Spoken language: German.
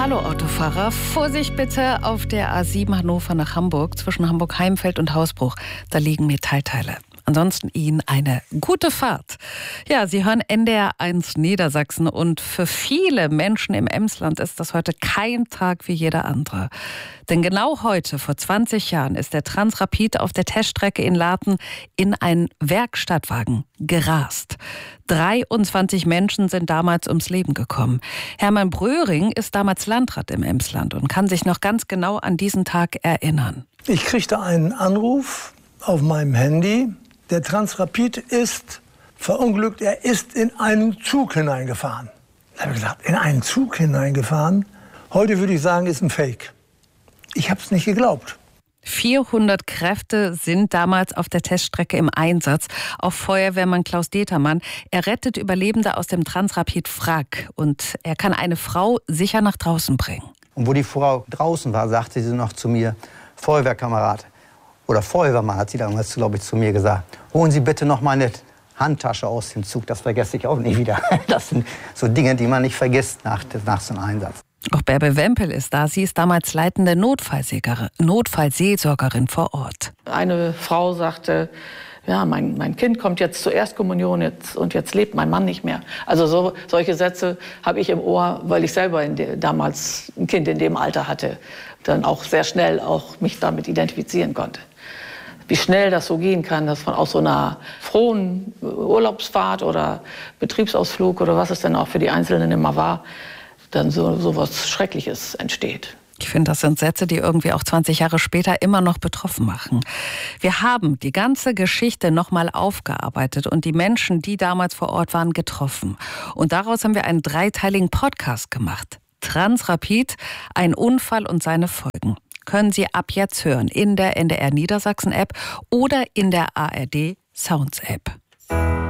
Hallo Autofahrer, Vorsicht bitte auf der A7 Hannover nach Hamburg, zwischen Hamburg-Heimfeld und Hausbruch. Da liegen Metallteile. Ansonsten Ihnen eine gute Fahrt. Ja, Sie hören NDR 1 Niedersachsen und für viele Menschen im Emsland ist das heute kein Tag wie jeder andere. Denn genau heute, vor 20 Jahren, ist der Transrapid auf der Teststrecke in Laten in einen Werkstattwagen gerast. 23 Menschen sind damals ums Leben gekommen. Hermann Bröhring ist damals Landrat im Emsland und kann sich noch ganz genau an diesen Tag erinnern. Ich kriegte einen Anruf auf meinem Handy. Der Transrapid ist verunglückt, er ist in einen Zug hineingefahren. Da habe ich gedacht, in einen Zug hineingefahren? Heute würde ich sagen, ist ein Fake. Ich habe es nicht geglaubt. 400 Kräfte sind damals auf der Teststrecke im Einsatz. Auch Feuerwehrmann Klaus Determann. Er rettet Überlebende aus dem Transrapid-Wrack und er kann eine Frau sicher nach draußen bringen. Und wo die Frau draußen war, sagte sie noch zu mir, Feuerwehrkamerad oder Feuerwehrmann, hat sie damals, glaube ich, zu mir gesagt, holen Sie bitte noch meine Handtasche aus dem Zug, das vergesse ich auch nie wieder. Das sind so Dinge, die man nicht vergisst nach so einem Einsatz. Auch Bärbe Wempel ist da. Sie ist damals leitende Notfallseelsorgerin vor Ort. Eine Frau sagte, ja, mein Kind kommt jetzt zur Erstkommunion und jetzt lebt mein Mann nicht mehr. Also solche Sätze habe ich im Ohr, weil ich selber damals ein Kind in dem Alter hatte. Dann auch sehr schnell auch mich damit identifizieren konnte. Wie schnell das so gehen kann, dass von aus so einer frohen Urlaubsfahrt oder Betriebsausflug oder was es denn auch für die Einzelnen immer war, dann so was Schreckliches entsteht. Ich finde, das sind Sätze, die irgendwie auch 20 Jahre später immer noch betroffen machen. Wir haben die ganze Geschichte nochmal aufgearbeitet und die Menschen, die damals vor Ort waren, getroffen. Und daraus haben wir einen dreiteiligen Podcast gemacht. Transrapid, ein Unfall und seine Folgen. Können Sie ab jetzt hören in der NDR Niedersachsen App oder in der ARD Sounds App.